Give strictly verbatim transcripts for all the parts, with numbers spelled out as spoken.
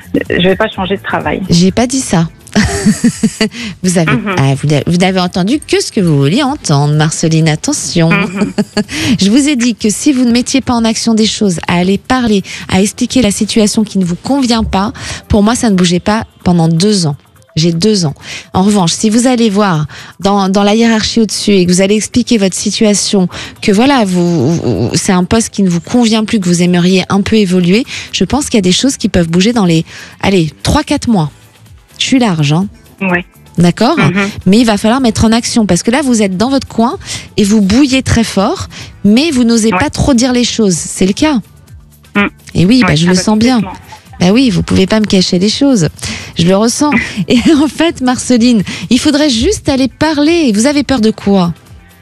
je vais pas changer de travail. J'ai pas dit ça. vous, avez, Mm-hmm. ah, vous, vous n'avez entendu que ce que vous vouliez entendre, Marceline, attention. Mm-hmm. Je vous ai dit que si vous ne mettiez pas en action des choses, à aller parler, à expliquer la situation qui ne vous convient pas, pour moi, ça ne bougeait pas pendant deux ans. J'ai deux ans. En revanche, si vous allez voir dans, dans la hiérarchie au-dessus et que vous allez expliquer votre situation, que voilà, vous, vous, c'est un poste qui ne vous convient plus, que vous aimeriez un peu évoluer, je pense qu'il y a des choses qui peuvent bouger dans les, allez, trois quatre mois. Je suis large, hein. Ouais. D'accord ? Mm-hmm. Mais il va falloir mettre en action parce que là, vous êtes dans votre coin et vous bouillez très fort, mais vous n'osez Ouais. pas trop dire les choses. C'est le cas. Mm. Et oui, Ouais, bah, je ah le bah, sens bien. complètement. Ben oui, vous pouvez pas me cacher les choses. Je le ressens. Et en fait, Marceline, il faudrait juste aller parler. Vous avez peur de quoi ?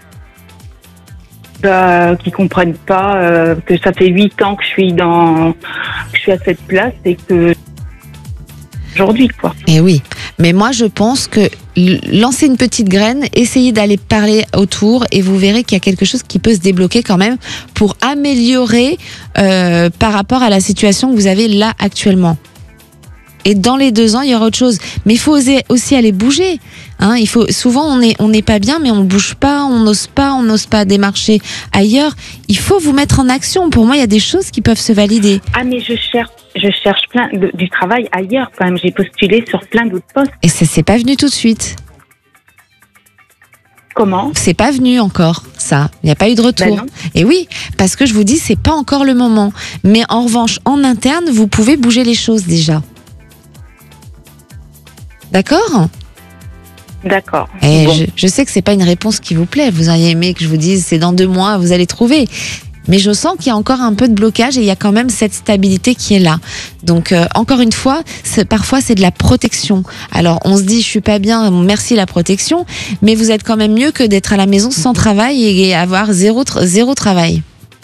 Euh, qui comprennent pas euh, que ça fait huit ans que je suis dans, que je suis à cette place et que aujourd'hui quoi. Eh oui, mais moi je pense que l- lancer une petite graine, essayez d'aller parler autour et vous verrez qu'il y a quelque chose qui peut se débloquer quand même pour améliorer euh, par rapport à la situation que vous avez là actuellement. Et dans les deux ans, il y aura autre chose. Mais il faut oser aussi aller bouger. Hein, il faut, souvent, on n'est on n'est pas bien, mais on ne bouge pas, on n'ose pas, on n'ose pas démarcher ailleurs. Il faut vous mettre en action. Pour moi, il y a des choses qui peuvent se valider. Ah mais je cherche, je cherche plein de, du travail ailleurs quand même. J'ai postulé sur plein d'autres postes. Et ça c'est pas venu tout de suite. Comment? C'est pas venu encore, ça. Il n'y a pas eu de retour. Ben non. Et oui, parce que je vous dis, c'est pas encore le moment. Mais en revanche, en interne, vous pouvez bouger les choses déjà. D'accord ? D'accord. Et Bon. je, je sais que c'est pas une réponse qui vous plaît. Vous auriez aimé que je vous dise c'est dans deux mois, vous allez trouver. Mais je sens qu'il y a encore un peu de blocage et il y a quand même cette stabilité qui est là. Donc euh, encore une fois, c'est, parfois c'est de la protection. Alors on se dit je suis pas bien, merci la protection, mais vous êtes quand même mieux que d'être à la maison sans travail et avoir zéro, tra- zéro travail.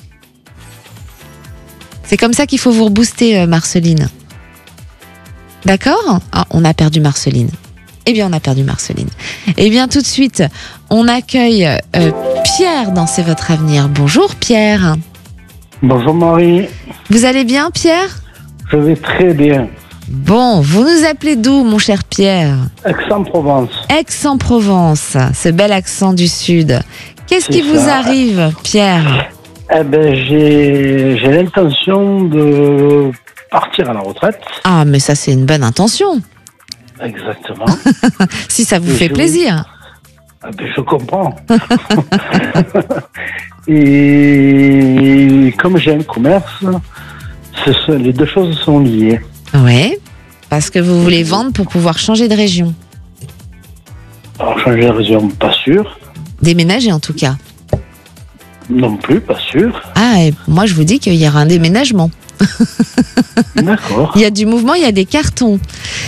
C'est comme ça qu'il faut vous rebooster, euh, Marceline. D'accord ? Ah, on a perdu Marceline. Eh bien, on a perdu Marceline. Eh bien, tout de suite, on accueille euh, Pierre dans C'est votre avenir. Bonjour Pierre. Bonjour Marie, Vous allez bien Pierre ? je vais très bien. Bon, vous nous appelez d'où mon cher Pierre ? Aix-en-Provence. Aix-en-Provence, ce bel accent du Sud. Qu'est-ce qui C'est vous ça. arrive Pierre ? Eh ben, j'ai, j'ai l'intention de partir à la retraite. Ah, mais ça c'est une bonne intention, Exactement. si ça vous Et fait je- plaisir. Eh ben, je comprends. Et comme j'ai un commerce, ce sont- les deux choses sont liées. Ouais, parce que vous voulez vendre pour pouvoir changer de région. Alors, changer de région, pas sûr. Déménager en tout cas. Non plus, pas sûr. Ah, et moi je vous dis qu'il y aura un déménagement. D'accord. Il y a du mouvement, il y a des cartons.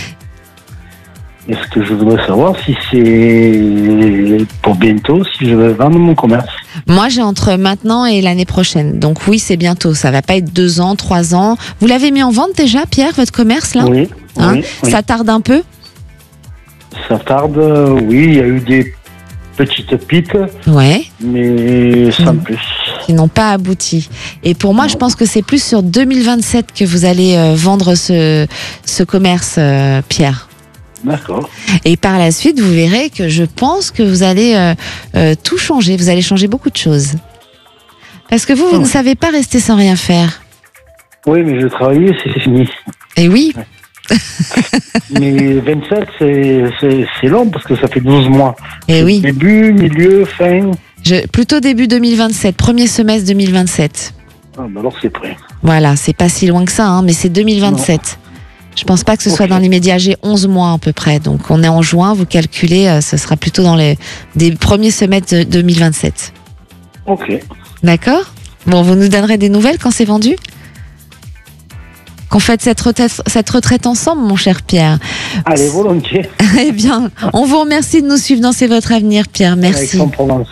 Et ce que je voudrais savoir, si c'est pour bientôt, si je vais vendre mon commerce. Moi, j'ai entre maintenant et l'année prochaine. Donc oui, c'est bientôt. Ça va pas être deux ans, trois ans. Vous l'avez mis en vente déjà, Pierre, votre commerce là ? Oui, Hein oui, oui. Ça tarde un peu ? Ça tarde, euh, oui, il y a eu des petites piques, Ouais, mais sans Mm. plus. qui n'ont pas abouti. Et pour moi, Non. je pense que c'est plus sur deux mille vingt-sept que vous allez euh, vendre ce, ce commerce, euh, Pierre. D'accord. Et par la suite, vous verrez que je pense que vous allez euh, euh, tout changer. Vous allez changer beaucoup de choses. Parce que vous, vous Ouais. ne savez pas rester sans rien faire. Oui, mais je travaillais, c'est fini. Et oui, Mais vingt-sept, c'est, c'est, c'est long parce que ça fait douze mois. et oui. Début, milieu, fin. Je, plutôt début deux mille vingt-sept, premier semestre deux mille vingt-sept. Ah, bah alors c'est prêt. Voilà, c'est pas si loin que ça, hein, mais c'est deux mille vingt-sept. Je pense pas que ce soit Ok. dans l'immédiat. J'ai onze mois à peu près. Donc on est en juin, vous calculez, euh, ce sera plutôt dans les des premiers semestres de deux mille vingt-sept. Ok. D'accord ? Bon, vous nous donnerez des nouvelles quand c'est vendu ? Qu'on fête cette retraite, cette retraite ensemble, mon cher Pierre. Allez, volontiers. Eh bien, on vous remercie de nous suivre dans C'est votre avenir, Pierre. Merci. Aix-en-Provence.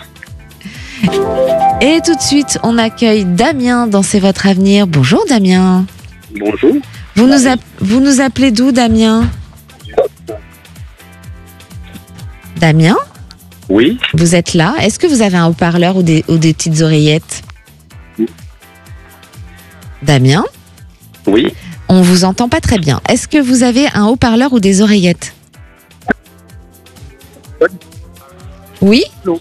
Et tout de suite, on accueille Damien dans C'est votre avenir. Bonjour Damien. Bonjour. Vous nous, app- vous nous appelez d'où, Damien ? Damien, Oui. vous êtes là. Est-ce que vous avez un haut-parleur ou des, ou des petites oreillettes ? Oui. Damien, Oui. On vous entend pas très bien. Est-ce que vous avez un haut-parleur ou des oreillettes? Oui? Non.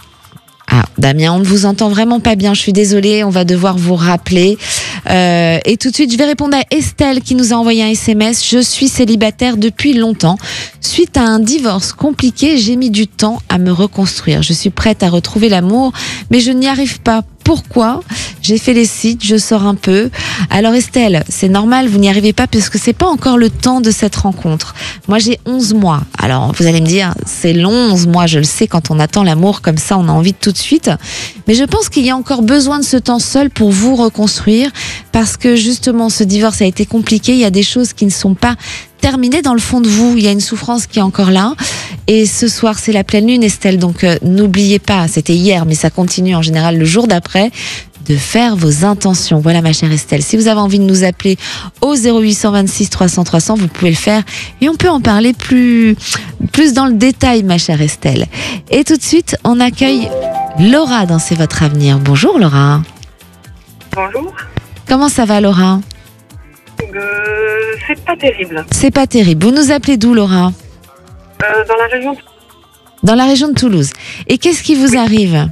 Ah, Damien, on ne vous entend vraiment pas bien. Je suis désolée, on va devoir vous rappeler. Euh, et tout de suite, je vais répondre à Estelle qui nous a envoyé un S M S. Je suis célibataire depuis longtemps. Suite à un divorce compliqué, j'ai mis du temps à me reconstruire. Je suis prête à retrouver l'amour, mais je n'y arrive pas. Pourquoi? J'ai fait les sites, je sors un peu. Alors Estelle, c'est normal, vous n'y arrivez pas parce que c'est pas encore le temps de cette rencontre. Moi j'ai onze mois. Alors vous allez me dire, c'est long onze mois, je le sais, quand on attend l'amour comme ça, on a envie de tout de suite. Mais je pense qu'il y a encore besoin de ce temps seul pour vous reconstruire parce que justement ce divorce a été compliqué, il y a des choses qui ne sont pas terminées dans le fond de vous, il y a une souffrance qui est encore là. Et ce soir, c'est la pleine lune, Estelle, donc euh, n'oubliez pas, c'était hier, mais ça continue en général le jour d'après, de faire vos intentions. Voilà ma chère Estelle, si vous avez envie de nous appeler au zéro huit cent vingt-six trois cents trois cents, vous pouvez le faire et on peut en parler plus, plus dans le détail, ma chère Estelle. Et tout de suite, on accueille Laura dans C'est votre avenir. Bonjour Laura. Bonjour. Comment ça va Laura? Euh, c'est pas terrible. C'est pas terrible. Vous nous appelez d'où Laura? Euh, dans la région. Dans la région de Toulouse. Et qu'est-ce qui vous arrive?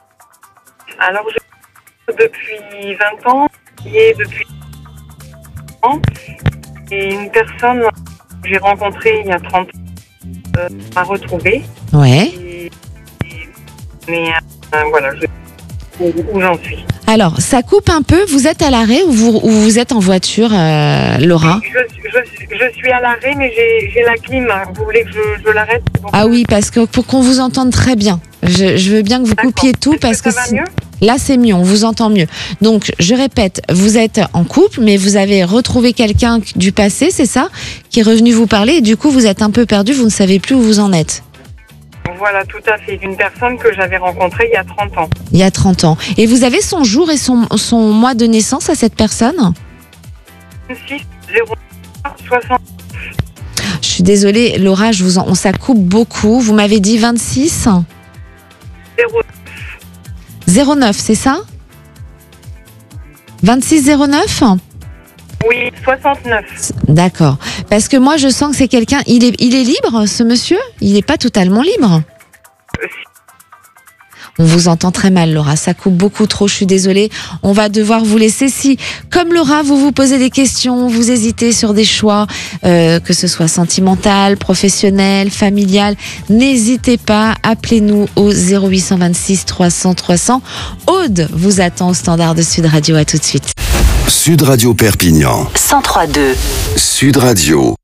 Alors, je depuis vingt ans, et depuis ans, et une personne que j'ai rencontrée il y a trente ans euh, m'a retrouvée. Ouais. Et, et, mais euh, voilà, je où, où j'en suis. Alors, ça coupe un peu. Vous êtes à l'arrêt ou vous, ou vous êtes en voiture, euh, Laura? je, je, je suis à l'arrêt, mais j'ai, j'ai la clim. Vous voulez que je, je l'arrête? Ah oui, parce que pour qu'on vous entende très bien. Je, je veux bien que vous D'accord. coupiez tout Est-ce parce que que, ça va si... mieux là c'est mieux, on vous entend mieux. Donc, je répète, vous êtes en couple, mais vous avez retrouvé quelqu'un du passé, c'est ça, qui est revenu vous parler et du coup vous êtes un peu perdu, vous ne savez plus où vous en êtes. Voilà, tout à fait. Une personne que j'avais rencontrée il y a trente ans. Il y a trente ans. Et vous avez son jour et son, son mois de naissance à cette personne? six zéro soixante. Je suis désolée, Laura, je vous en... on, ça coupe beaucoup. Vous m'avez dit vingt-six zéro zéro neuf, c'est ça? vingt-six zéro neuf? Oui, soixante-neuf. D'accord. Parce que moi, je sens que c'est quelqu'un... Il est, il est libre, ce monsieur? Il n'est pas totalement libre. On vous entend très mal, Laura. Ça coupe beaucoup trop, je suis désolée. On va devoir vous laisser. Si, comme Laura, vous vous posez des questions, vous hésitez sur des choix, euh, que ce soit sentimental, professionnel, familial, n'hésitez pas. Appelez-nous au zéro huit cent vingt-six trois cents trois cents. Aude vous attend au standard de Sud Radio. À tout de suite. Sud Radio Perpignan. cent trois deux. Sud Radio.